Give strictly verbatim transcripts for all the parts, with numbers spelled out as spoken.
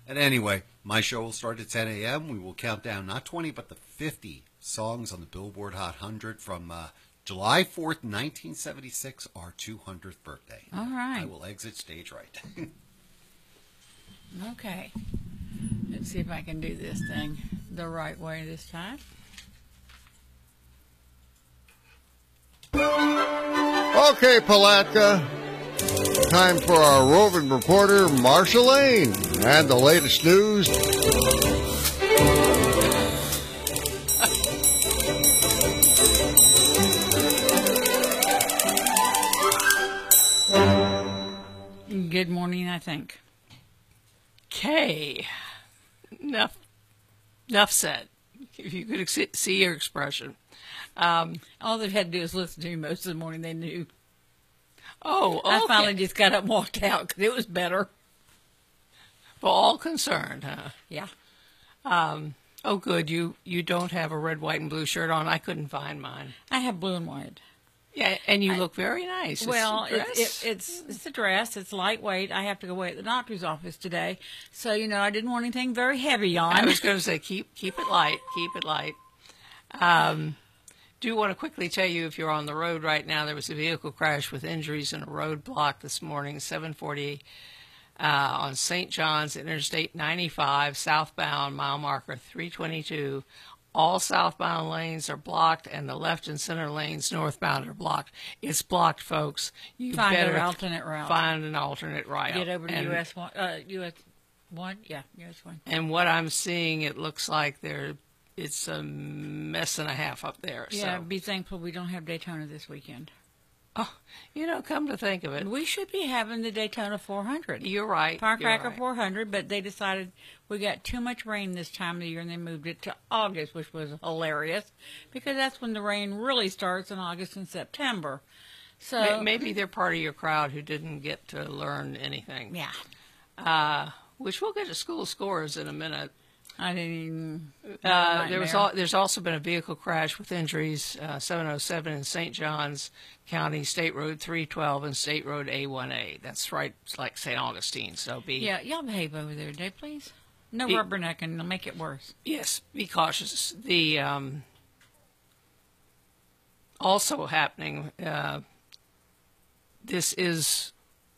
And anyway, my show will start at ten a.m. We will count down not twenty, but the fifty songs on the Billboard Hot one hundred from uh, July fourth, nineteen seventy-six, our two hundredth birthday. All right. I will exit stage right. Okay. Let's see if I can do this thing the right way this time. Okay, Palatka. Time for our roving reporter, Marsha Lane, and the latest news. Good morning, I think. Okay. Enough, enough said. If you could ex- see your expression. Um, All they had to do was listen to me most of the morning. They knew. oh, okay. I finally just got up and walked out because it was better. For all concerned, huh? Yeah. Um, oh, good. You you don't have a red, white, and blue shirt on. I couldn't find mine. I have blue and white. Yeah, and you I- look very nice. It's Well, a it, dress. it, it's it's a dress. It's lightweight. I have to go away at the doctor's office today, so you know I didn't want anything very heavy on. I was going to say keep keep it light, keep it light. Um, do want to quickly tell you if you're on the road right now, there was a vehicle crash with injuries in a roadblock this morning, seven forty uh, on Saint John's Interstate ninety-five, southbound, mile marker three twenty-two. All southbound lanes are blocked, and the left and center lanes northbound are blocked. It's blocked, folks. You Find better an alternate route. Find an alternate route. Get over to And- U S one. Uh, U S one. Yeah, U S one. And what I'm seeing, it looks like there, it's a mess and a half up there. Yeah. So, Be thankful we don't have Daytona this weekend. oh, you know, come to think of it, We should be having the Daytona four hundred. you're right. you're Firecracker right. four hundred, but they decided we got too much rain this time of the year, and they moved it to August, which was hilarious because that's when the rain really starts in August and September. So May- Maybe they're part of your crowd who didn't get to learn anything. yeah, Uh, which we'll get to school scores in a minute. I didn't even. Uh, there was nightmare. al- there's also been a vehicle crash with injuries, uh, seven oh seven in Saint Johns County, State Road three twelve and State Road A one A. That's right, it's like Saint Augustine. So be Yeah, y'all behave over there today, please. No Be- rubbernecking; it'll make it worse. yes, be cautious. The um, also happening. Uh, this is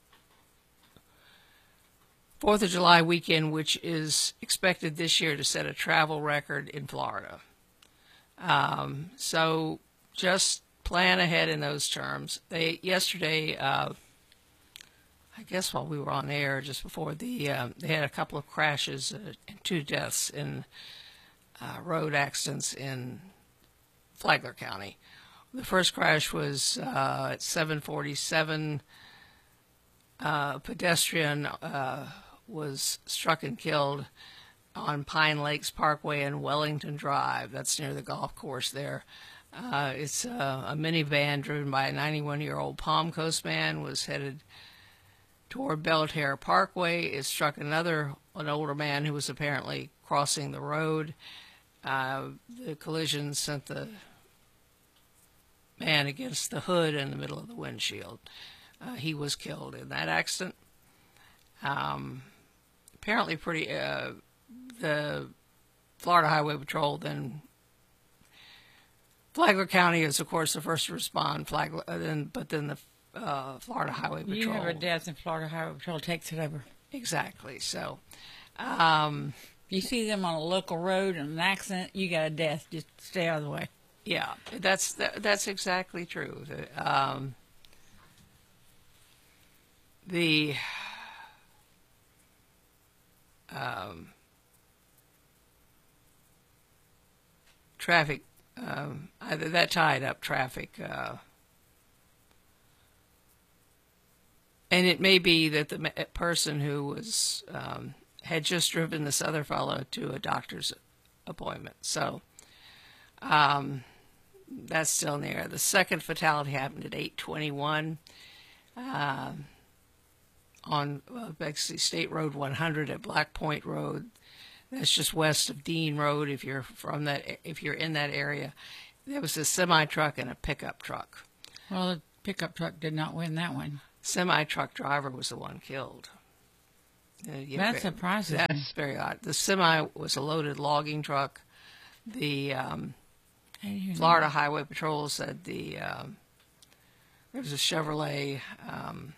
Fourth of July weekend, which is expected this year to set a travel record in Florida. Um, so just plan ahead in those terms. They yesterday, uh, I guess while we were on air just before the, uh, they had a couple of crashes uh, and two deaths in uh, road accidents in Flagler County. The first crash was uh, at seven forty-seven. Uh, pedestrian uh, was struck and killed on Pine Lakes Parkway and Wellington Drive. That's near the golf course there. Uh, it's uh, a minivan driven by a ninety-one-year-old Palm Coast man was headed toward Belterra Parkway. It struck another, an older man who was apparently crossing the road. Uh, the collision sent the man against the hood in the middle of the windshield. Uh, he was killed in that accident. Um, apparently pretty, uh, the Florida Highway Patrol then, Flagler County is, of course, the first to respond, Flagler, uh, then, but then the uh, Florida Highway Patrol. You have a death, and Florida Highway Patrol takes it over. Exactly. So, um, You see them on a local road and an accident, you got a death. Just stay out of the way. yeah, that's that, that's exactly true. The, um, the um, traffic, um, either that tied up traffic, uh, and it may be that the ma- person who was um, had just driven this other fellow to a doctor's appointment. So um, that's still in the air. The second fatality happened at eight twenty-one. Um, on uh, basically State Road one hundred at Black Point Road. That's just west of Dean Road. If you're from that, if you're in that area, there was a semi truck and a pickup truck. Well, the pickup truck did not win that one. Semi truck driver was the one killed. Uh, yeah, That very- surprises me. That's very odd. The semi was a loaded logging truck. The um, I didn't hear that. Florida Highway Patrol said the um, there was a Chevrolet um,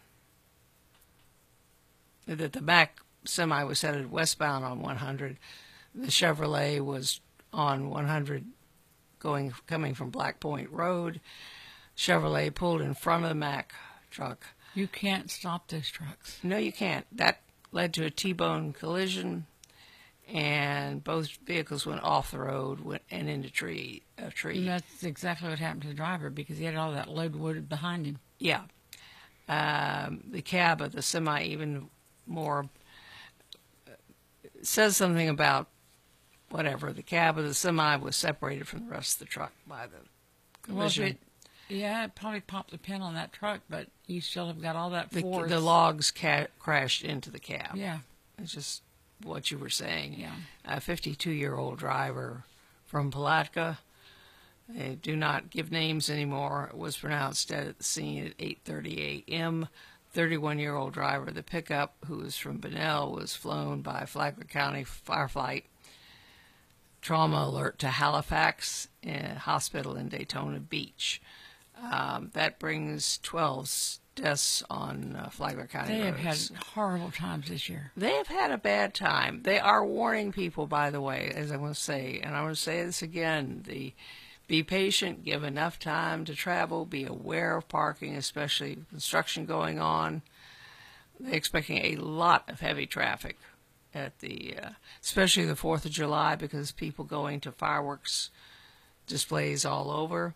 that the Mack semi was headed westbound on one hundred. The Chevrolet was on one hundred going coming from Black Point Road. Chevrolet pulled in front of the Mack truck. You can't stop those trucks. No, you can't. That led to a T-bone collision, and both vehicles went off the road went, and into tree a tree. And that's exactly what happened to the driver because he had all that load wooded behind him. Yeah. Um, the cab of the semi even more uh, says something about whatever. The cab of the semi was separated from the rest of the truck by the Well, if collision. it, yeah, it probably popped the pin on that truck, but you still have got all that the, force. the logs ca- crashed into the cab. Yeah, It's just what you were saying. yeah. A fifty-two-year-old driver from Palatka, they do not give names anymore, was pronounced dead at the scene at eight thirty a.m. thirty-one-year-old driver of the pickup, who was from Bunnell, was flown by Flagler County Fireflight Trauma Alert to Halifax uh, Hospital in Daytona Beach. Um, that brings twelve deaths on uh, Flagler County They have roads. had horrible times this year. They have had a bad time. They are warning people, by the way, as I want to say, and I want to say this again, the be patient, give enough time to travel, be aware of parking, especially construction going on. They're expecting a lot of heavy traffic at the, uh, especially the fourth of July, because people going to fireworks displays all over.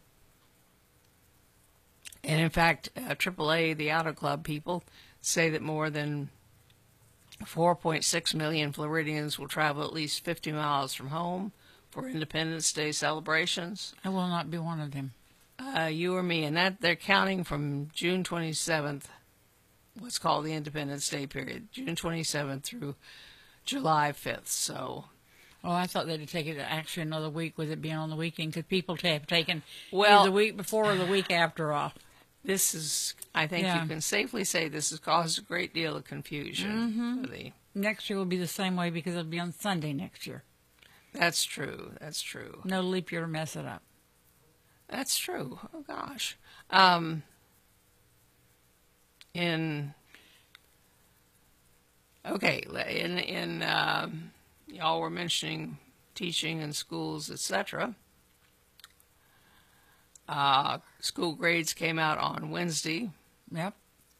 And in fact, uh, triple A, the Auto Club people, say that more than four point six million Floridians will travel at least fifty miles from home for Independence Day celebrations. I will not be one of them. Uh, you or me, and that they're counting from June twenty-seventh, what's called the Independence Day period, June twenty-seventh through July fifth. So, Oh, I thought they'd take it actually another week with it being on the weekend because people have taken Well- either the week before or the week after off. this is, I think Yeah. you can safely say this has caused a great deal of confusion. For the, Next year will be the same way because it'll be on Sunday next year. that's true. That's true. No leap year to mess it up. That's true. Oh gosh. Um, in okay, in in um, y'all were mentioning teaching in schools, et cetera. Uh, school grades came out on Wednesday. Yep.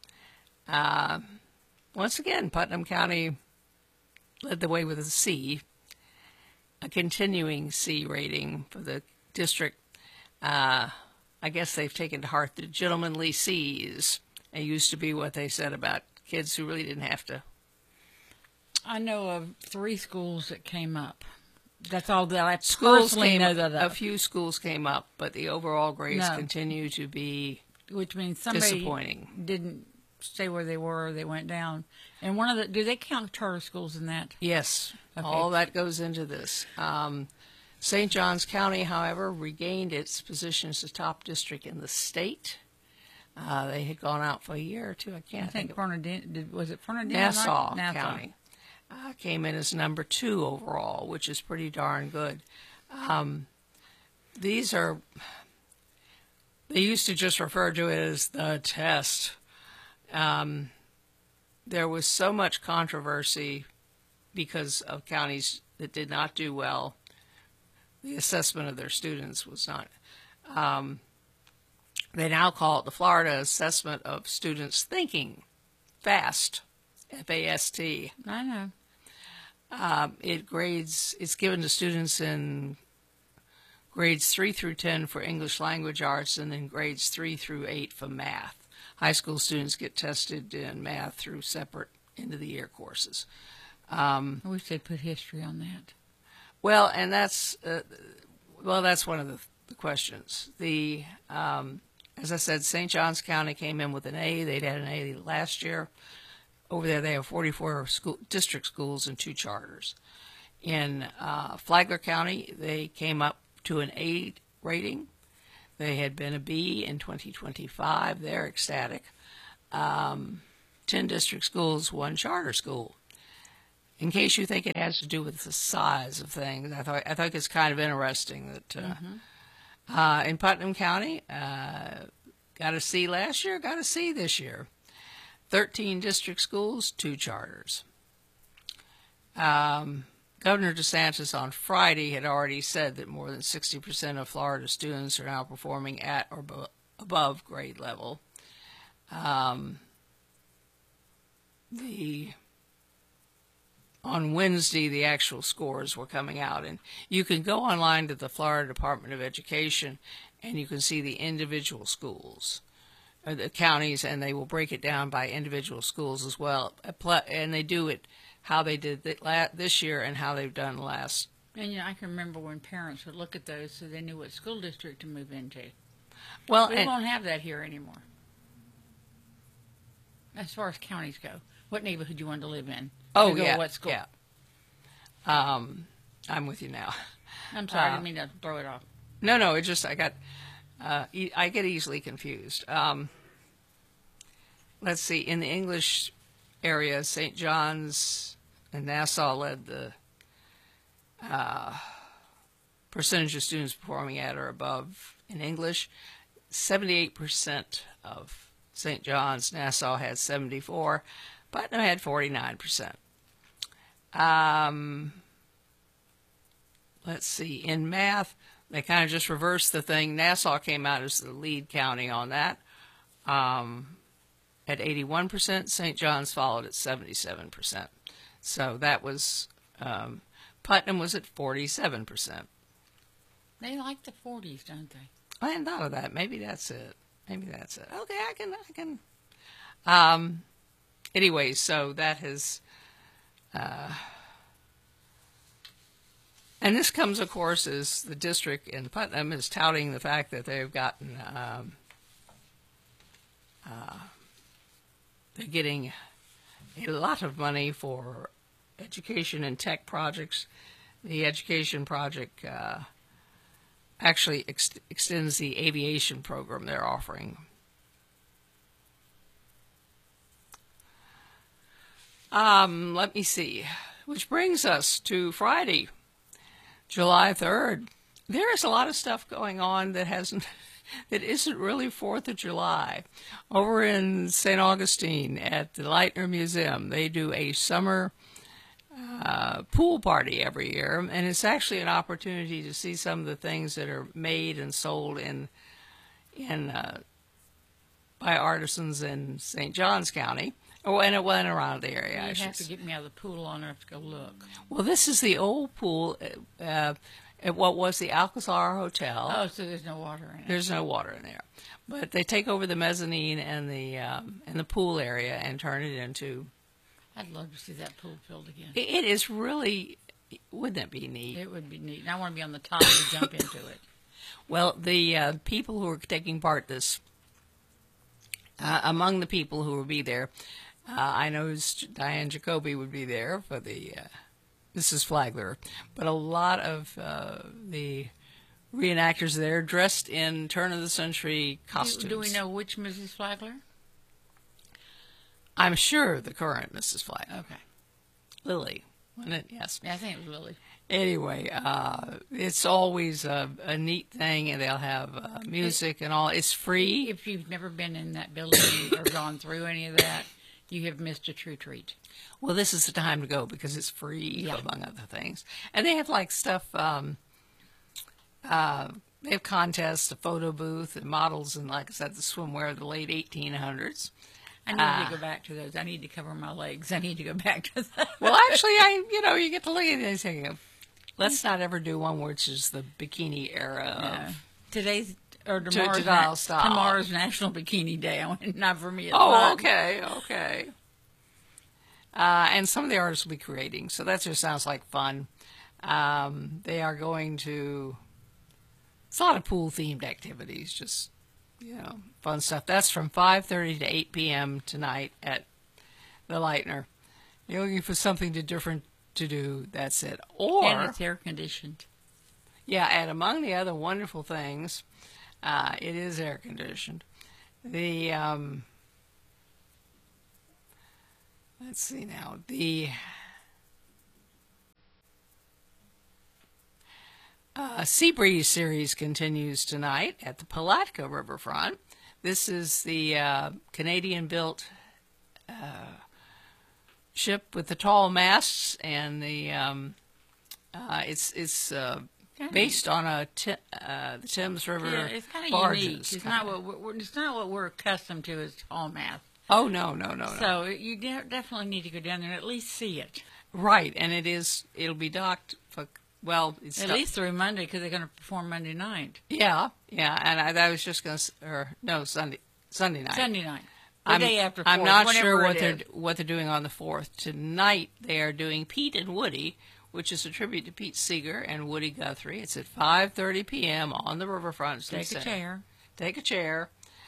Uh, once again, Putnam County led the way with a C, a continuing C rating for the district. Uh, I guess they've taken to heart the gentlemanly C's. It used to be what they said about kids who really didn't have to. I know of three schools that came up. That's all that I Schools personally came, know that a of, few schools came up, but the overall grades No. continue to be which means somebody disappointing. didn't stay where they were or they went down. And one of the, do they count charter schools in that? Yes, Okay. all that goes into this. Um, Saint Johns County, however, regained its position as the top district in the state. Uh, they had gone out for a year or two. I can't I think of Fernandina, did, was it Fernandina? Nassau, Nassau County uh, came in as number two overall, which is pretty darn good. Um, these are, they used to just refer to it as the test. Um, there was so much controversy because of counties that did not do well. The assessment of their students was not. Um, they now call it the Florida Assessment of Students Thinking Fast, F A S T. I know. Um, it grades, it's given to students in grades three through ten for English language arts and then grades three through eight for math. High school students get tested in math through separate end of the year courses. Um, I wish they'd put history on that. well, and that's, uh, well, that's one of the, the questions. The, um, as I said, Saint Johns County came in with an A. They'd had an A last year. Over there, they have forty-four school, district schools and two charters. In uh, Flagler County, they came up to an A rating. They had been a B in twenty twenty-five. They're ecstatic. Um, ten district schools, one charter school. in case you think it has to do with the size of things, I thought I think it's kind of interesting that uh, mm-hmm. uh, in Putnam County, uh, got a C last year, got a C this year. thirteen district schools, two charters. Um, Governor DeSantis on Friday had already said that more than sixty percent of Florida students are now performing at or bo- above grade level. Um, the on Wednesday, the actual scores were coming out, and you can go online to the Florida Department of Education, and you can see the individual schools, or the counties, and they will break it down by individual schools as well. And they do it how they did it this year and how they've done last. And you know, I can remember when parents would look at those so they knew what school district to move into. Well, we and, won't have that here anymore. As far as counties go, what neighborhood you want to live in? Oh, to go yeah, to what school? yeah. Um, I'm with you now. I'm sorry, Uh, I didn't mean to throw it off. No, no, it just I got uh, e- I get easily confused. Um, let's see, in the English area, Saint John's and Nassau led the uh, percentage of students performing at or above in English. seventy-eight percent of Saint John's, Nassau had seventy-four, Putnam had forty-nine percent. Um, let's see, in math, they kind of just reversed the thing. Nassau came out as the lead county on that um, at eighty-one percent. Saint John's followed at seventy-seven percent. So that was, um, Putnam was at forty-seven percent. They like the forties, don't they? I hadn't thought of that. Maybe that's it. Maybe that's it. Okay, I can, I can. Um, anyway, so that has, uh, and this comes, of course, as the district in Putnam is touting the fact that they've gotten, um, uh, they're getting a lot of money for education and tech projects. The education project uh, actually ex- extends the aviation program they're offering. Um, let me see. Which brings us to Friday, July third. There is a lot of stuff going on that hasn't, that isn't really Fourth of July. Over in Saint Augustine at the Leitner Museum, they do a summer uh, pool party every year, and it's actually an opportunity to see some of the things that are made and sold in in uh, by artisans in Saint Johns County. Oh, and it went around the area. You I should have to say. get me out of the pool long enough to go look. Well, this is the old pool uh, at what was the Alcazar Hotel. Oh, so there's no water in it. There's no water in there, but they take over the mezzanine and the um, and the pool area and turn it into. I'd love to see that pool filled again. It, it is really. Wouldn't that be neat? It would be neat. And I want to be on the top to jump into it. Well, the uh, people who are taking part this, uh, among the people who will be there, uh, I know Diane Jacoby would be there for the uh, Missus Flagler, but a lot of uh, the reenactors there dressed in turn-of-the-century costumes. Do, do we know which Missus Flagler? I'm sure the current Missus Flagler. Okay. Lily, wasn't it? Yes. Yeah, I think it was Lily. Anyway, uh, it's always a, a neat thing, and they'll have uh, music and all. It's free. If you've never been in that building or gone through any of that, you have missed a true treat. Well, this is the time to go because it's free, Yeah. among other things. And they have like stuff. Um, uh, they have contests, a photo booth, and models, and like I said, the swimwear of the late eighteen hundreds. I need Ah. to go back to those. I need to cover my legs. I need to go back to that. Well, actually, I you know you get to look at it and say, let's not ever do one which is the bikini era. Yeah. Of, Today's or tomorrow's, to dial na- style. tomorrow's National Bikini Day. I went, not for me. It's oh, not. okay, okay. Uh, and some of the artists will be creating, so that just sounds like fun. Um, they are going to. It's a lot of pool themed activities, just you know, fun stuff. That's from five thirty to eight p.m. tonight at the Leitner. You're looking for something to different to do. That's it. Or And it's air conditioned. yeah, and among the other wonderful things, uh, it is air conditioned. The um, let's see now the A Sea Breeze series continues tonight at the Palatka Riverfront. This is the uh, Canadian-built uh, ship with the tall masts, and the um, uh, it's it's uh, based on a ti- uh, the Thames River Yeah, it's kind of barges. unique. It's kinda. not what we're, it's not what we're accustomed to as tall mast. Oh no no no no. So you de- definitely need to go down there and at least see it. Right, and it is. It'll be docked for well. It's At dock- least through Monday because they're going to perform Monday night, yeah yeah. And I, I was just going to or no Sunday Sunday night. Sunday night, the I'm, day after. I'm fourth, not whenever sure it what they're is. what they're doing on the fourth. Tonight they are doing Pete and Woody, which is a tribute to Pete Seeger and Woody Guthrie. It's at five thirty p.m. on the riverfront. Take a Center. chair. Take a chair.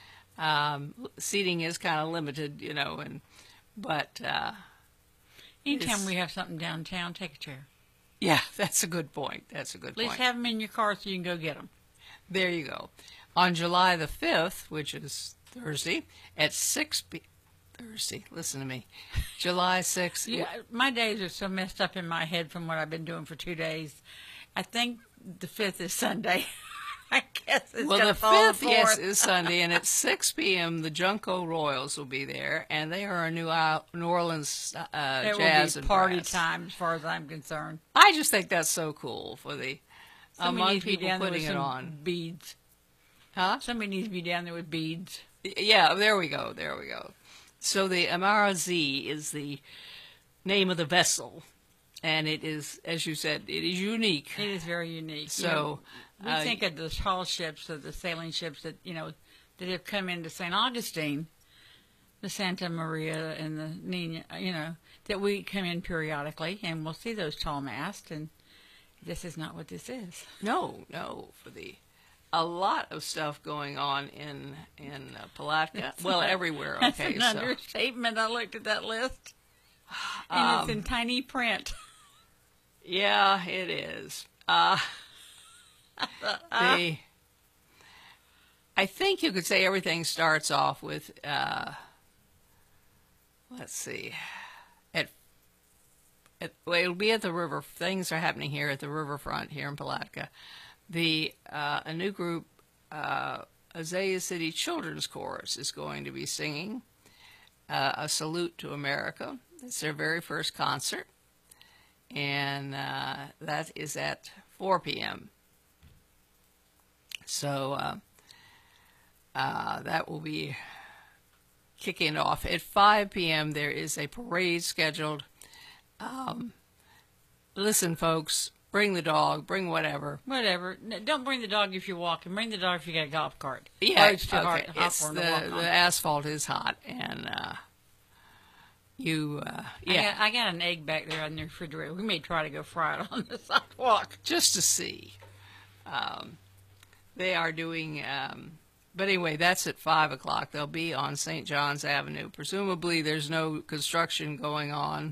Um, seating is kind of limited, you know, and but uh, Anytime It's- we have something downtown, take a chair. yeah, that's a good point. That's a good At least point. have them in your car so you can go get them. There you go. On July the fifth, which is Thursday, at six p. Thursday, listen to me. July sixth. Yeah, my days are so messed up in my head from what I've been doing for two days. I think the fifth is Sunday. I guess it's Well, gonna the fall fifth, yes, fourth. is Sunday, and at six p.m. the Junco Royals will be there, and they are a New, Al- New Orleans uh, There jazz will be and party brass. time, as far as I'm concerned. I just think that's so cool for the Somebody among needs to be people down there with putting it some on. beads. Huh? Somebody needs to be down there with beads. Yeah, there we go. There we go. So the Amara Z is the name of the vessel, and it is, as you said, it is unique. It is very unique. So, You know, we uh, think of the tall ships, of the sailing ships that you know that have come into Saint Augustine, the Santa Maria and the Nina. You know that we come in periodically, and we'll see those tall masts. And this is not what this is. No, no, for the a lot of stuff going on in in uh, Palatka. Well, everywhere. That's Okay, an so understatement. I looked at that list, and Um, it's in tiny print. yeah, it is. Uh, the I think you could say everything starts off with. Uh, let's see, at at well, it'll be at the river. Things are happening here at the riverfront here in Palatka. The uh, a new group, uh, Azalea City Children's Chorus, is going to be singing uh, a salute to America. It's their very first concert, and uh, that is at four p.m. So uh, uh, that will be kicking off at five p.m. There is a parade scheduled. Um, listen, folks. Bring the dog, bring whatever. Whatever. No, don't bring the dog if you're walking. Bring the dog if you got a golf cart. Yeah, Or it's too hard, okay. hot It's for the, him to walk on. the asphalt is hot, and uh, you, uh, I, yeah, got, I got an egg back there on the refrigerator. We may try to go fry it on the sidewalk. just to see. Um, they are doing, um, but anyway, that's at five o'clock. They'll be on Saint John's Avenue. Presumably, there's no construction going on.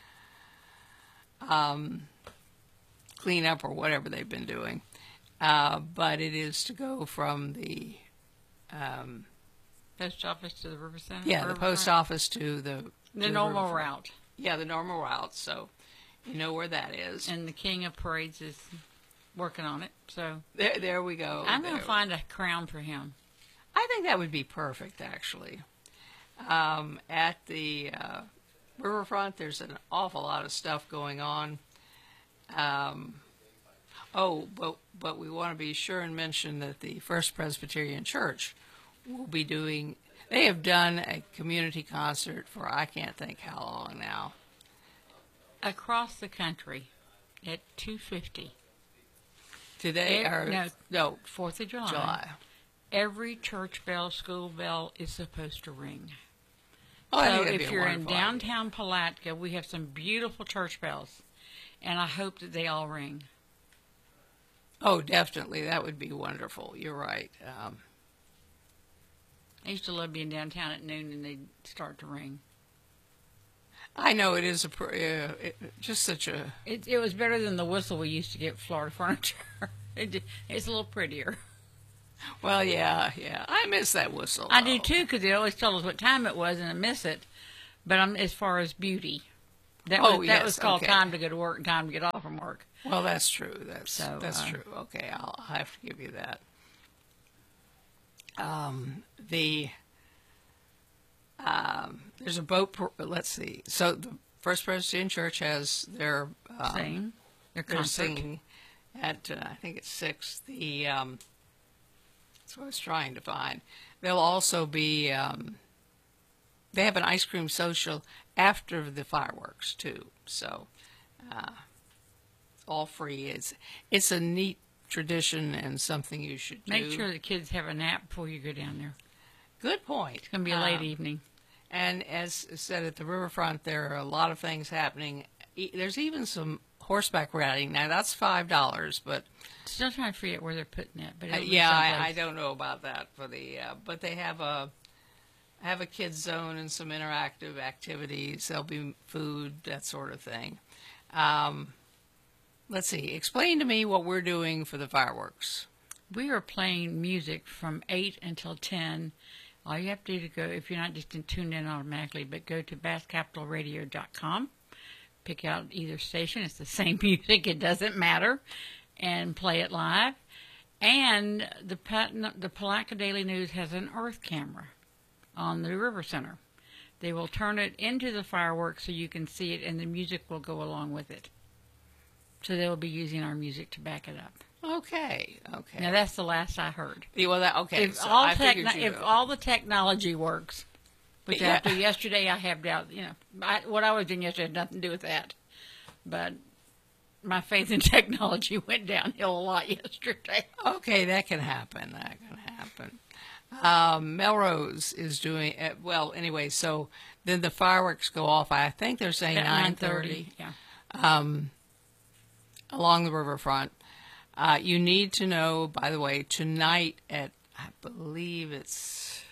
Um. Cleanup or whatever they've been doing, uh, but it is to go from the um, Post office to the river center. yeah the post office to the The to normal riverfront. route. Yeah, the normal route. So you know where that is. And the king of parades is working on it. So There, there we go. I'm going There. to find a crown for him. I think that would be perfect, actually. Um, at the uh, riverfront, there's an awful lot of stuff going on. Um, oh, but but we want to be sure and mention that the First Presbyterian Church will be doing. They have done a community concert for I can't think how long now. Across the country at two fifty. Today Eh, or no. no fourth of July. July. Every church bell, school bell is supposed to ring. Oh, I So think that'd be if a you're in wonderful idea. downtown Palatka, we have some beautiful church bells. And I hope that they all ring. Oh, definitely, that would be wonderful. You're right. Um, I used to love being downtown at noon and they'd start to ring. I know it is a pr- uh, it, just such a. It, it was better than the whistle we used to get at Florida Furniture. it, ju- it's a little prettier. Well, yeah, yeah. I miss that whistle. I do though. too, because they always tell us what time it was and I miss it. But I'm, as far as beauty, That Oh, was, yes, that was called okay. time to go to work and time to get off from work. Well, that's true. That's So, that's uh, true. Okay, I'll, I'll have to give you that. Um, the um, there's a boat. par- Let's see. So the First Presbyterian Church has their um, Sing. Their They're concert. singing at uh, I think it's six. The um, that's what I was trying to find. They'll also be. Um, they have an ice cream social after the fireworks too. So, uh, all free. It's it's a neat tradition and something you should do. Make sure the kids have a nap before you go down there. Good point. It's going to be a late Um, evening. And as said at the riverfront, there are a lot of things happening. E- There's even some horseback riding. Now that's five dollars, but Still trying to figure out where they're putting it. But Uh, it'll be yeah, I, I someplace. don't know about that for the, uh, but they have a have a kids zone and some interactive activities. There'll be food, that sort of thing. Um, let's see. Explain to me what we're doing for the fireworks. We are playing music from eight until ten. All you have to do to go, if you're not just tuned in automatically, but go to bass capital radio dot com, pick out either station. It's the same music. It doesn't matter. And play it live. And the Pat- the Palatka Daily News has an Earth camera on the River Center. They will turn it into the fireworks so you can see it, and the music will go along with it. So they will be using our music to back it up. Okay, okay. Now that's the last I heard. Yeah, well, that okay. If so all I figured techno- you if know. all the technology works, which Yeah. after yesterday I have doubt. You know, I, what I was doing yesterday had nothing to do with that, but my faith in technology went downhill a lot yesterday. Okay, that can happen. That can happen. Um, Melrose is doing uh, well. Anyway, so then the fireworks go off. I think they're saying At nine thirty. yeah. Along the riverfront. Uh, you need to know, by the way, tonight at, I believe it's,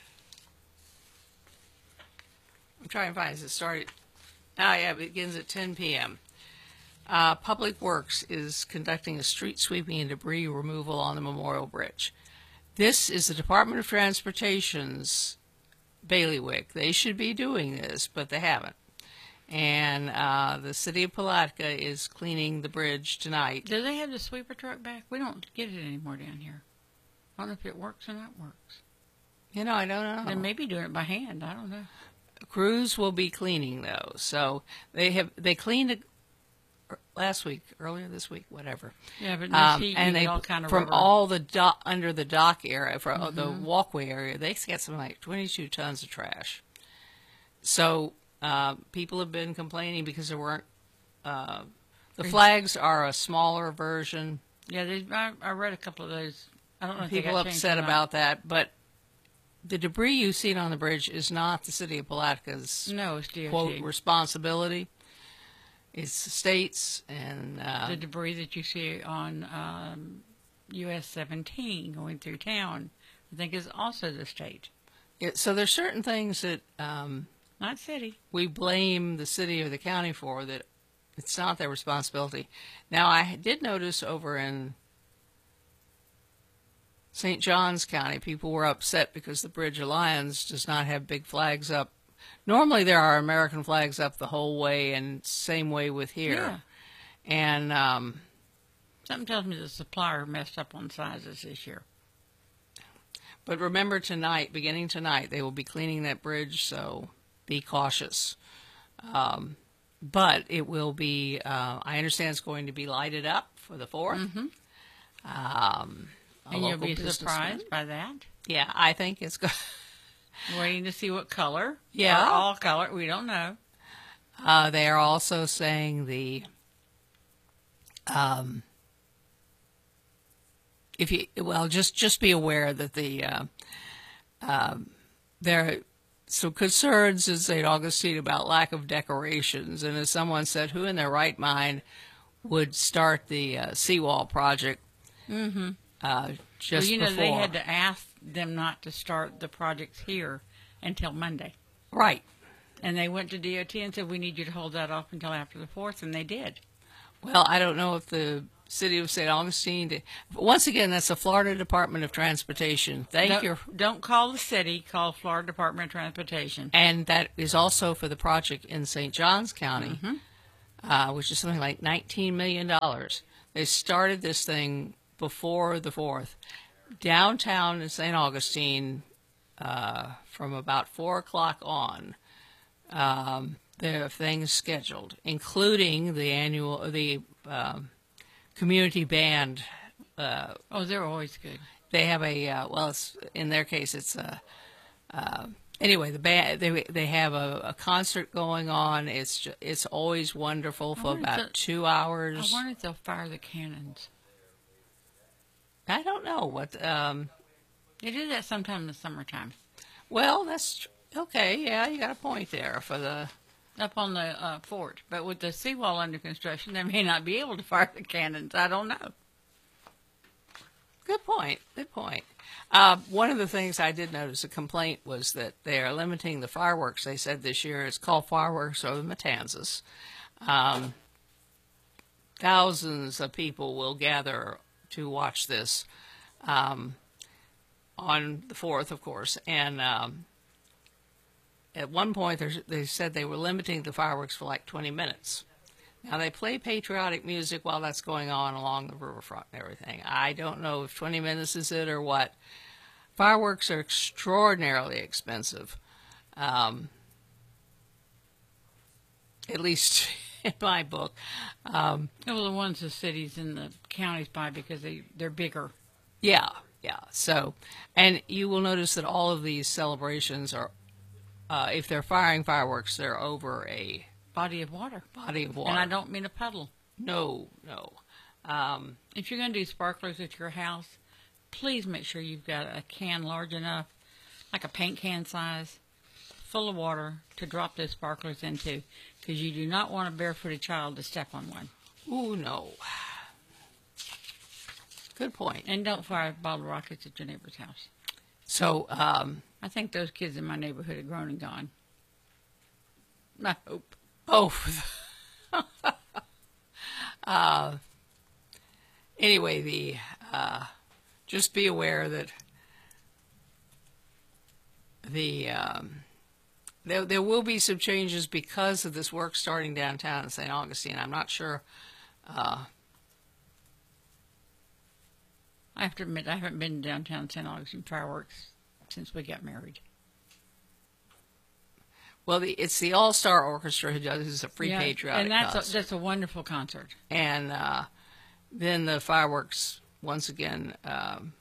I'm trying to find, does it start at, oh yeah, it begins at ten p.m. Uh, Public Works is conducting a street sweeping and debris removal on the Memorial Bridge. This is the Department of Transportation's bailiwick. They should be doing this, but they haven't. And uh, the city of Palatka is cleaning the bridge tonight. Do they have the sweeper truck back? We don't get it anymore down here. I don't know if it works or not works. You know, I don't know. They may be doing it by hand. I don't know. Crews will be cleaning though, so they have they cleaned it last week, earlier this week, whatever. Yeah, but in this Um, heat, and you they get all kind of from rubber. all the dock under the dock area, from Mm-hmm. the walkway area, they got something like twenty-two tons of trash. So uh, people have been complaining because there weren't. Uh, the flags are a smaller version. Yeah, they, I, I read a couple of those. I don't know if they People got changed upset or not. about that, but the debris you've seen on the bridge is not the city of Palatka's No, it's D O T. quote responsibility. It's the states and uh, The debris that you see on um, U S seventeen going through town, I think, is also the state, it, so there's certain things that um, not city. we blame the city or the county for that it's not their responsibility. Now I did notice over in Saint Johns County, people were upset because the Bridge Alliance does not have big flags up. Normally there are American flags up the whole way, and same way with here. Yeah. And um, Something tells me the supplier messed up on sizes this year. but remember tonight, beginning tonight, they will be cleaning that bridge, so be cautious. Um, but it will be, uh, I understand it's going to be lighted up for the fourth. Mm-hmm. Um, a And you'll local be businessman. surprised by that. Yeah, I think it's good. Waiting to see what color. Yeah. Or all color. We don't know. Uh, they are also saying the, um, if you well, just just be aware that the uh, um, there are some concerns in Saint Augustine about lack of decorations, and as someone said, who in their right mind would start the uh, seawall project? Mm-hmm. Uh, just well, you know, before. they had to ask them not to start the projects here until Monday. Right. And they went to D O T and said, we need you to hold that off until after the fourth, and they did. Well, I don't know if the city of Saint Augustine did. Once again, that's the Florida Department of Transportation. Thank No, you. don't call the city, call Florida Department of Transportation. And that is also for the project in Saint Johns County. uh, which is something like nineteen million dollars. They started this thing before the fourth. Downtown in Saint Augustine, uh, from about four o'clock on, um, there are things scheduled, including the annual, the um, community band. Uh, Oh, they're always good. they have a uh, well, it's, in their case, it's a. Uh, anyway, the band they they have a, a concert going on. It's ju- it's always wonderful for wonder if about the- two I hours. wonder if they'll fire the cannons. I don't know what. Um, They do that sometime in the summertime. well, that's tr- okay. Yeah, you got a point there for the. Up on the uh, fort. But with the seawall under construction, they may not be able to fire the cannons. I don't know. Good point. Good point. Uh, one of the things I did notice, a complaint, was that they are limiting the fireworks. They said this year it's called Fireworks over Matanzas. Um, thousands of people will gather to watch this um, on the fourth, of course. And um, at one point, there's- they said they were limiting the fireworks for like twenty minutes. Now, they play patriotic music while that's going on along the riverfront and everything. I don't know if twenty minutes is it or what. Fireworks are extraordinarily expensive, um, at least in my book. Um, Well, the ones the cities and the counties buy because they, they're bigger. yeah, yeah. So, and you will notice that all of these celebrations are, uh, if they're firing fireworks, they're over a Body of water. body of water. And I don't mean a puddle. No, no. Um, If you're going to do sparklers at your house, please make sure you've got a can large enough, like a paint can size, full of water to drop those sparklers into, because you do not want a barefooted child to step on one. ooh, no. Good point. And don't fire bottle rockets at your neighbor's house. So, um, I think those kids in my neighborhood are grown and gone. I hope. oh, uh, anyway, the uh, just be aware that the um, there there will be some changes because of this work starting downtown in Saint Augustine. I'm not sure. Uh, I have to admit, I haven't been to downtown Saint Augustine fireworks since we got married. well, the, it's the All Star Orchestra who does a free Yeah, patriotic and that's concert. a, that's a wonderful concert. and uh, then the fireworks once again. Um,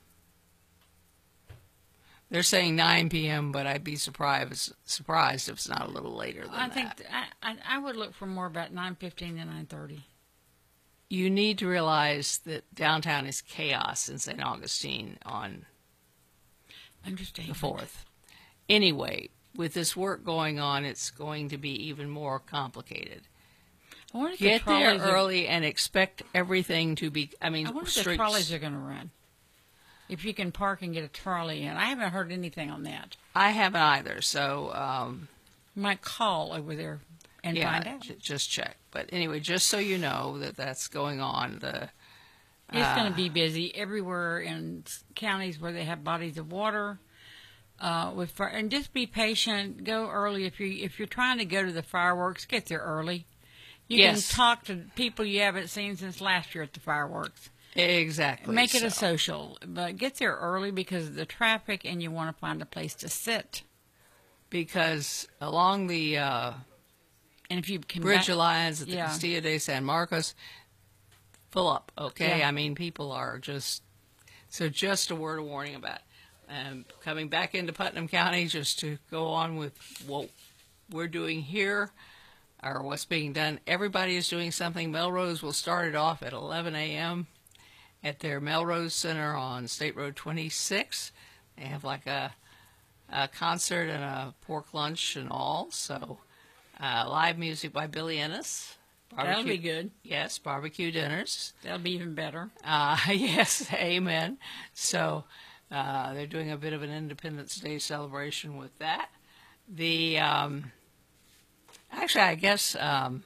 they're saying nine p.m., but I'd be surprised surprised if it's not a little later than I think that. th- I, I I would look for more about nine fifteen to nine thirty. You need to realize that downtown is chaos in Saint Augustine on Understand the fourth. Anyway, with this work going on, it's going to be even more complicated. I wonder if Get the there trolleys are- early and expect everything to be. I mean, I wonder if the streets. trolleys are going to run. If you can park and get a trolley in, I haven't heard anything on that. I haven't either, so um, You might call over there and yeah, find out. j- just check. But anyway, just so you know that that's going on. The It's going to be busy everywhere in s- counties where they have bodies of water. Uh, with fire, and just be patient. Go early if you if you're trying to go to the fireworks. Get there early. You Yes. can talk to people you haven't seen since last year at the fireworks. exactly Make it a so. social, but get there early because of the traffic, and you want to find a place to sit. because along the uh, And if you can Bridge back- Alliance at the yeah. Castilla de San Marcos, full up. Okay, Yeah. I mean people are just so. Just a word of warning about um, coming back into Putnam County, just to go on with what we're doing here or what's being done. Everybody is doing something. Melrose will start it off at eleven a.m. at their Melrose Center on State Road twenty-six. They have like a, a concert and a pork lunch and all. So uh, live music by Billy Ennis. That'll be good. Yes, barbecue dinners. That'll be even better. Uh, yes, amen. So uh, they're doing a bit of an Independence Day celebration with that. The um, actually, I guess um,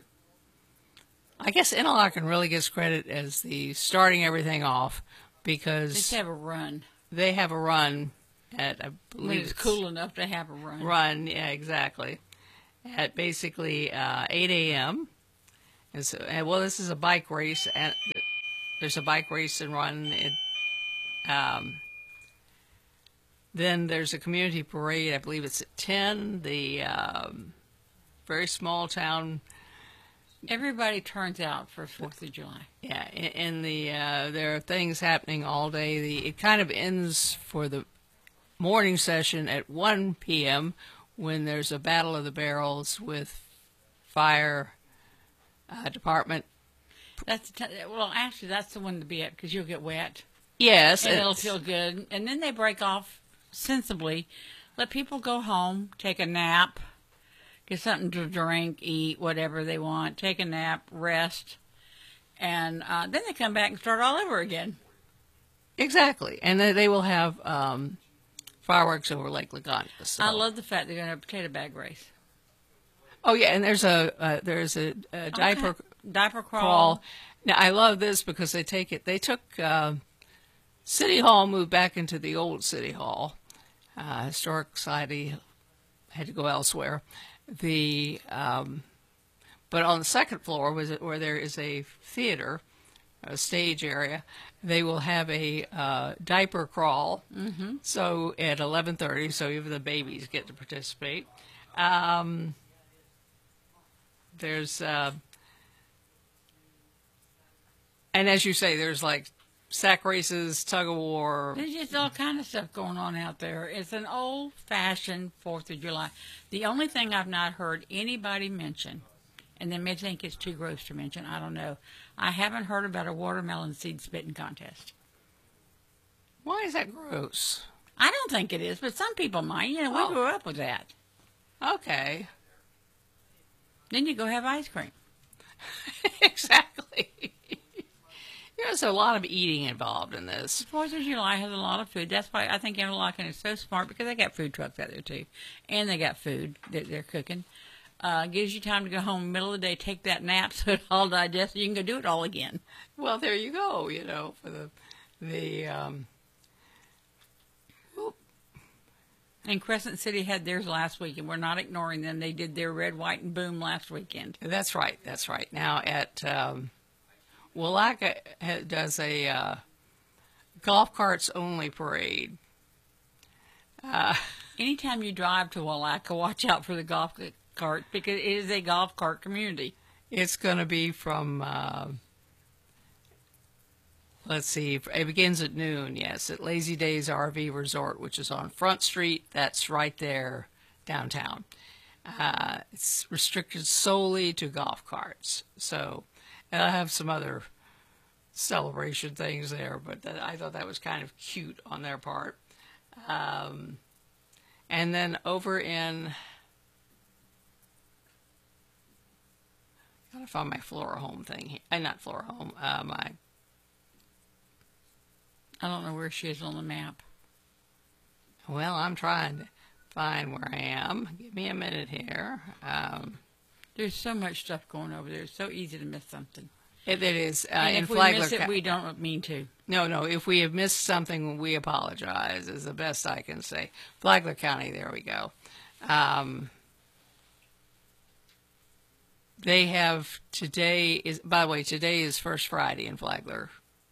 I guess Interlaken really gets credit as the starting everything off because Just have a run. they have a run at I When believe it's cool enough to have a run. run, yeah, exactly, at basically uh, eight a.m. And so, and, well, this is a bike race, and there's a bike race and run. It, um, then there's a community parade. I believe it's at ten. The um, very small town. Everybody turns out for Fourth of July. Yeah, in, in the uh, there are things happening all day. The it kind of ends for the morning session at one p.m. when there's a Battle of the Barrels with fire uh, department. That's t- well, actually, that's the one to be at because you'll get wet. Yes, And it'll it's- feel good. And then they break off sensibly. Let people go home, take a nap, get something to drink, eat, whatever they want, take a nap, rest, and uh, then they come back and start all over again. exactly, and they, they will have um, fireworks over Lake Lagana. So. I love the fact they're going to have a potato bag race. Oh yeah, and there's a uh, there's a, a diaper Okay. Diaper crawl. crawl. Now I love this because they take it. They took uh, City Hall, moved back into the old City Hall. Uh, Historic Society had to go elsewhere. The um, but on the second floor was it where there is a theater, a stage area. They will have a uh, diaper crawl. Mm-hmm. So at eleven thirty, so even the babies get to participate. Um, there's uh, and as you say, there's like sack races, tug of war. There's just all kind of stuff going on out there. It's an old-fashioned Fourth of July. The only thing I've not heard anybody mention, and they may think it's too gross to mention, I don't know, I haven't heard about a watermelon seed spitting contest. Why is that gross? I don't think it is, but some people might. You know, we Oh. grew up with that. Okay. Then you go have ice cream. Exactly. There's a lot of eating involved in this. Fourth of July has a lot of food. That's why I think Interlaken is so smart because they got food trucks out there too, and they got food that they're cooking. Uh, gives you time to go home in the middle of the day, take that nap so it all digests. You can go do it all again. Well, there you go. You know, for the the um, And Crescent City had theirs last week, and we're not ignoring them. They did their red, white, and boom last weekend. that's right. That's right. Now at um, Willaca ha- does a uh, golf carts only parade. Anytime you drive to Willaca, watch out for the golf cart because it is a golf cart community. It's going to be from, uh, let's see, it begins at noon, yes, at Lazy Days R V Resort, which is on Front Street. That's right there downtown. Uh, it's restricted solely to golf carts. So, and I have some other celebration things there, but that, I thought that was kind of cute on their part. Um, and then over in... Gotta find my Flora Home thing here. Uh, not Flora Home. Uh, my I don't know where she is on the map. well, I'm trying to find where I am. Give me a minute here. Um, There's so much stuff going over there. It's so easy to miss something. it, it is uh, And in if we Flagler. miss it, Co- we don't mean to. no, no. If we have missed something, we apologize. Is the best I can say. Flagler County. There we go. Um, they have today is. By the way, today is First Friday in Flagler.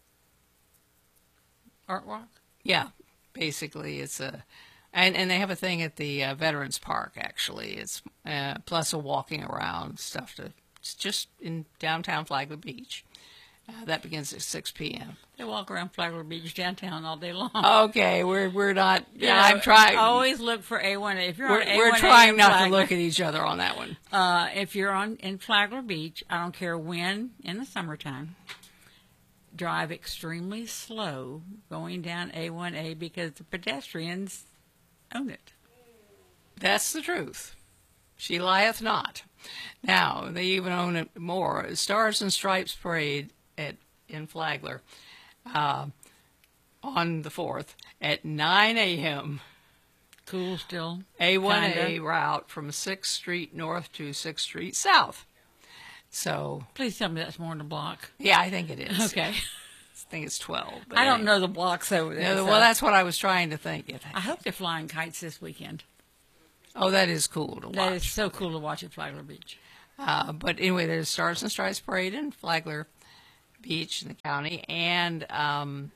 Art walk? Yeah, basically it's a, and and they have a thing at the uh, Veterans Park. Actually, it's uh, plus a walking around stuff to. It's just in downtown Flagler Beach. Uh, that begins at six p.m. They walk around Flagler Beach downtown all day long. Okay, we're we're not. Yeah, You know, I'm trying. Always look for A one A. If you're we're on A one A we're trying in not to Flagler- look at each other on that one. Uh, if you're on in Flagler Beach, I don't care when in the summertime, drive extremely slow going down A one A because the pedestrians own it. That's the truth. She lieth not. Now they even own it more. Stars and Stripes Parade at in Flagler uh, on the fourth at nine a.m. Cool still. A one A Kinda. route from sixth Street North to sixth Street South. So, Please tell me that's more than a block. yeah, I think it is. Okay. I think it's twelve. but I don't anyway. know the blocks over there. No, so well, that's what I was trying to think. I hope they're flying kites this weekend. Oh, that is cool to watch. That is so cool to watch at Flagler Beach. Uh, but anyway, there's Stars and Stripes Parade in Flagler Beach in the county, and um,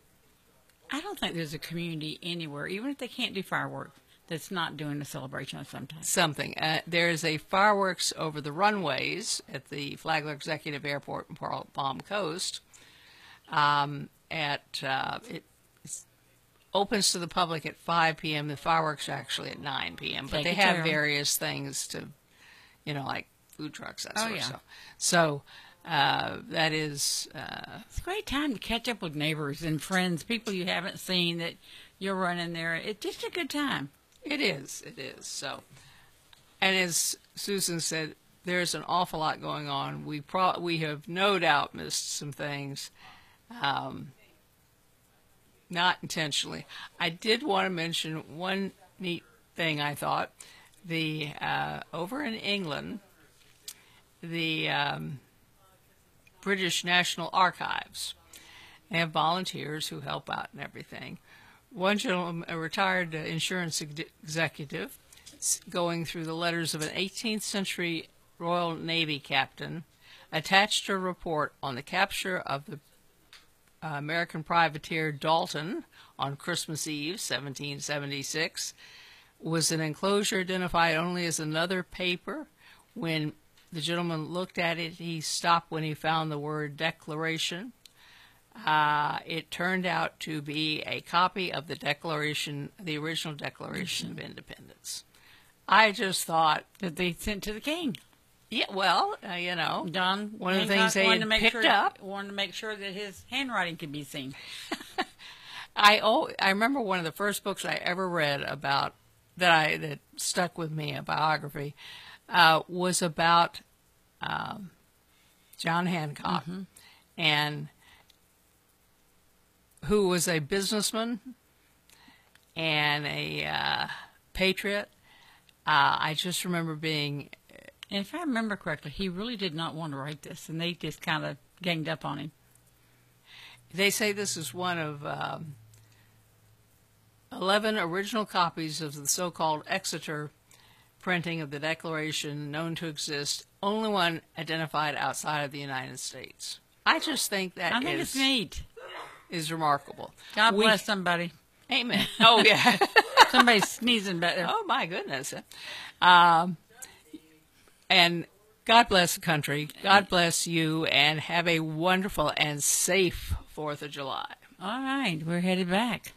I don't think there's a community anywhere, even if they can't do fireworks, that's not doing a celebration of some type. something. Uh, there's a fireworks over the runways at the Flagler Executive Airport in Palm Coast. Um, at uh, it it's opens to the public at five p.m. The fireworks are actually at nine p.m. But Take they your have time. various things to, you know, like food trucks, that Oh, sort yeah. of stuff. So uh, that is, uh, It's a great time to catch up with neighbors and friends, people you haven't seen that you're running there. It's just a good time. it is, it is. So, and as Susan said, there's an awful lot going on. We pro- we have no doubt missed some things. Um, not intentionally. I did want to mention one neat thing I thought. The uh, over in England, the um, British National Archives, they have volunteers who help out and everything. One gentleman, a retired uh, insurance ex- executive, s- going through the letters of an eighteenth century Royal Navy captain, attached a report on the capture of the Uh, American privateer Dalton on Christmas Eve, seventeen seventy-six, was an enclosure identified only as another paper. When the gentleman looked at it, he stopped when he found the word declaration. Uh, it turned out to be a copy of the Declaration, the original Declaration of Independence. I just thought, That they sent to the king. yeah, well, uh, you know, John one of the Hancock things they wanted had to make picked sure, up. wanted to make sure that his handwriting could be seen. I oh I remember one of the first books I ever read about that I that stuck with me, a biography, uh, was about um, John Hancock, and who was a businessman and a uh, patriot. Uh, I just remember being And if I remember correctly, he really did not want to write this, and they just kind of ganged up on him. They say this is one of um, eleven original copies of the so-called Exeter printing of the Declaration known to exist, only one identified outside of the United States. I just think that I think is, it's neat. is remarkable. God We- bless somebody. Amen. Oh, yeah. Somebody's sneezing back there. Oh, my goodness. Um, and God bless the country. God bless you, and have a wonderful and safe fourth of July. All right, we're headed back.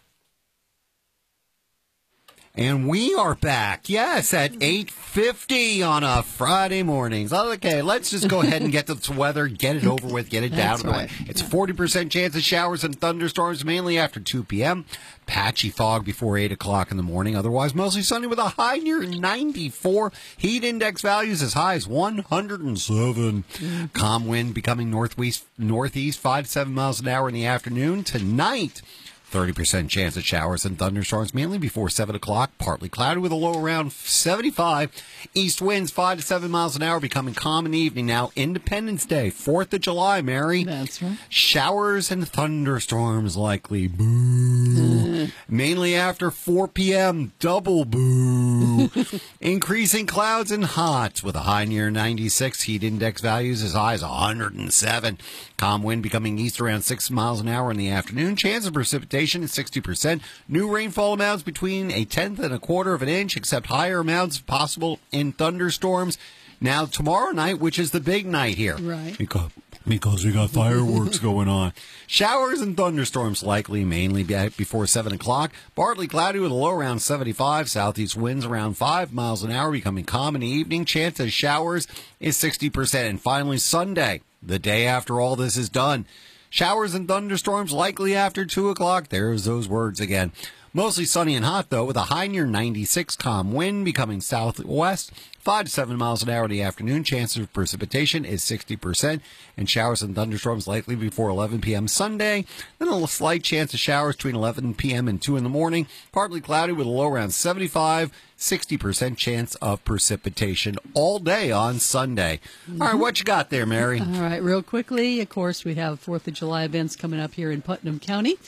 And we are back, yes, at eight fifty on a Friday mornings. Okay, let's just go ahead and get to the weather, get it over with, get it down. That's right. It's a forty percent chance of showers and thunderstorms, mainly after two p.m. Patchy fog before eight o'clock in the morning. Otherwise, mostly sunny with a high near ninety-four. Heat index values as high as one hundred seven. Calm wind becoming northwest, northeast, five to seven miles an hour in the afternoon. Tonight, thirty percent chance of showers and thunderstorms, mainly before seven o'clock. Partly cloudy with a low around seventy-five. East winds five to seven miles an hour, becoming calm in the evening. Now, Independence Day, fourth of July, Mary. That's right. Showers and thunderstorms likely. Boo. Mainly after four p.m. Double boo. Increasing clouds and hot with a high near ninety-six. Heat index values as high as one hundred seven. Calm wind becoming east around six miles an hour in the afternoon. Chance of precipitation is sixty percent. New rainfall amounts between a tenth and a quarter of an inch, except higher amounts possible in thunderstorms. Now, tomorrow night, which is the big night here. Right. Because, because we got fireworks going on. Showers and thunderstorms likely, mainly be- before seven o'clock. Partly cloudy with a low around seventy-five. Southeast winds around five miles an hour, becoming calm in the evening. Chance of showers is sixty percent. And finally, Sunday, the day after all this is done. Showers and thunderstorms likely after two o'clock. There's those words again. Mostly sunny and hot, though, with a high near ninety-six. Calm wind becoming southwest, five to seven miles an hour in the afternoon. Chance of precipitation is sixty percent. And showers and thunderstorms likely before eleven p.m. Sunday. Then a slight chance of showers between eleven p.m. and two in the morning. Partly cloudy with a low around seventy-five. sixty percent chance of precipitation all day on Sunday. All right, what you got there, Mary? All right, real quickly, of course, we have fourth of July events coming up here in Putnam County.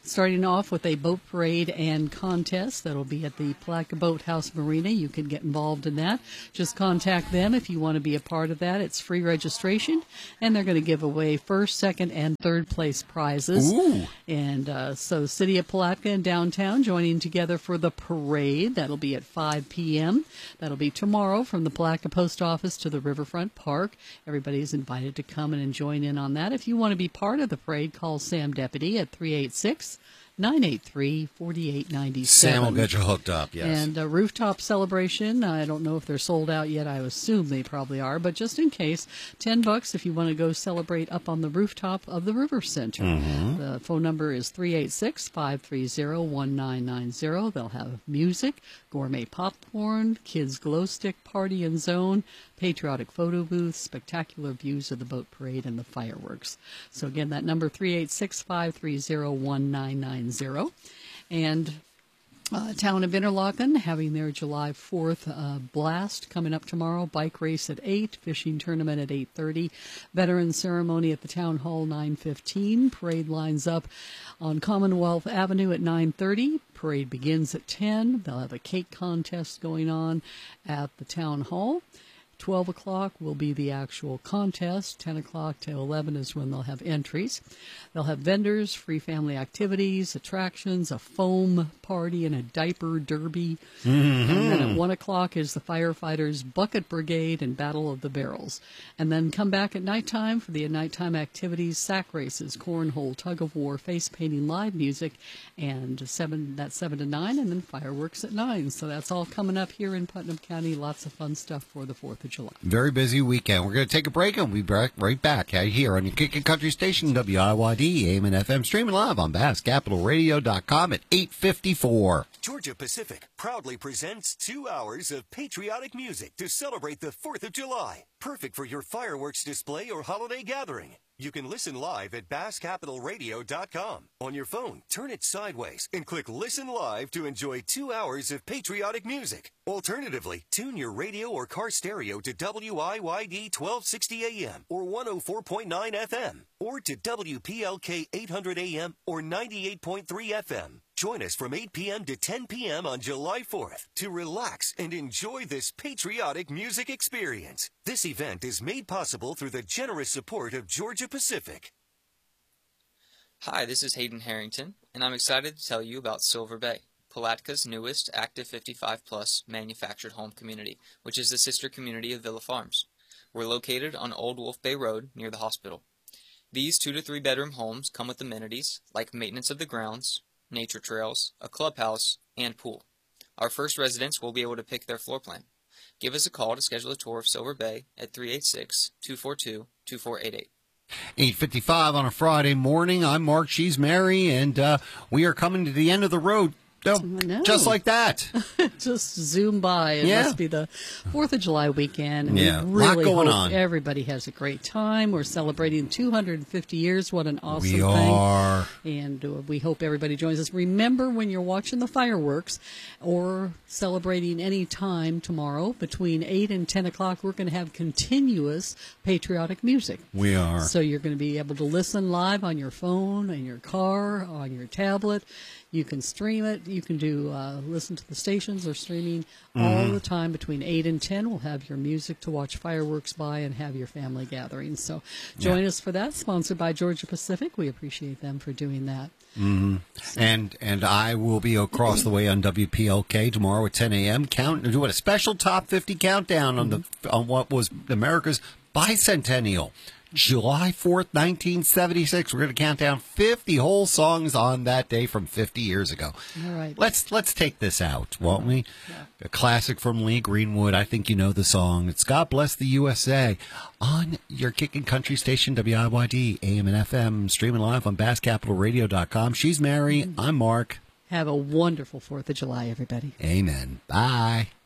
starting off with a boat parade and contest that'll be at the Palatka Boathouse Marina. You can get involved in that. Just contact them if you want to be a part of that. It's free registration, and they're going to give away first, second, and third place prizes. Ooh. And uh, so City of Palatka and downtown joining together for the parade. That'll be at five p.m. That'll be tomorrow from the Palatka Post Office to the Riverfront Park. Everybody's invited to come in and join in on that. If you want to be part of the parade, call Sam Deputy at three eight six, nine eight three, four eight nine seven. Sam will get you hooked up, yes. And a rooftop celebration. I don't know if they're sold out yet. I assume they probably are. But just in case, ten bucks if you want to go celebrate up on the rooftop of the River Center. Mm-hmm. The phone number is three eight six, five three zero, one nine nine zero. They'll have music, gourmet popcorn, kids glow stick party and zone, patriotic photo booths, spectacular views of the boat parade, and the fireworks. So again, that number three eight six, five three zero, one nine nine zero. And uh, Town of Interlaken having their July fourth uh, blast coming up tomorrow. Bike race at eight, fishing tournament at eight thirty, veteran ceremony at the Town Hall nine fifteen. Parade lines up on Commonwealth Avenue at nine thirty. Parade begins at ten. They'll have a cake contest going on at the Town Hall. twelve o'clock will be the actual contest. ten o'clock to eleven is when they'll have entries. They'll have vendors, free family activities, attractions, a foam party, and a diaper derby. Mm-hmm. And then at one o'clock is the firefighters' bucket brigade and battle of the barrels. And then come back at nighttime for the nighttime activities, sack races, cornhole, tug of war, face painting, live music, and seven that's seven to nine, and then fireworks at nine. So that's all coming up here in Putnam County. Lots of fun stuff for the fourth of July. Very busy weekend. We're going to take a break and we'll be right, right back right here on your Kickin' Country Station, W I Y D, A M and F M, streaming live on Bass Capital Radio dot com at eight fifty-four. Georgia Pacific proudly presents two hours of patriotic music to celebrate the fourth of July. Perfect for your fireworks display or holiday gathering. You can listen live at Bass Capital Radio dot com. On your phone, turn it sideways and click Listen Live to enjoy two hours of patriotic music. Alternatively, tune your radio or car stereo to W I Y D twelve sixty A M or one oh four point nine F M or to W P L K eight hundred A M or ninety-eight point three F M. Join us from eight p.m. to ten p.m. on July fourth to relax and enjoy this patriotic music experience. This event is made possible through the generous support of Georgia Pacific. Hi, this is Hayden Harrington, and I'm excited to tell you about Silver Bay, Palatka's newest active fifty-five plus manufactured home community, which is the sister community of Villa Farms. We're located on Old Wolf Bay Road near the hospital. These two to three bedroom homes come with amenities like maintenance of the grounds, nature trails, a clubhouse, and pool. Our first residents will be able to pick their floor plan. Give us a call to schedule a tour of Silver Bay at three eight six, two four two, two four eight eight. eight fifty-five on a Friday morning. I'm Mark, she's Mary, and uh, we are coming to the end of the road. Oh, just like that. Just zoom by. It Yeah. must be the fourth of July weekend. And Yeah, we really lot going hope on. everybody has a great time. We're celebrating two hundred fifty years. What an awesome We thing. are. And uh, we hope everybody joins us. Remember, when you're watching the fireworks or celebrating any time tomorrow between eight and ten o'clock, we're going to have continuous patriotic music. We are. So you're going to be able to listen live on your phone, in your car, on your tablet. You can stream it. You can do uh, listen to the stations or streaming all the time between eight and ten. We'll have your music to watch fireworks by and have your family gatherings. So join Yeah. us for that. Sponsored by Georgia Pacific. We appreciate them for doing that. Mm-hmm. And and I will be across the way on W P L K tomorrow at ten a.m. Count doing a special top fifty countdown on the on what was America's bicentennial. July fourth, nineteen seventy-six. We're going to count down fifty whole songs on that day from fifty years ago. All right. Let's let's take this out, won't we? Yeah. A classic from Lee Greenwood. I think you know the song. It's God Bless the U S A on your Kickin' Country Station, W I Y D, A M and F M, streaming live on Bass Capital Radio dot com. She's Mary. I'm Mark. Have a wonderful fourth of July, everybody. Amen. Bye.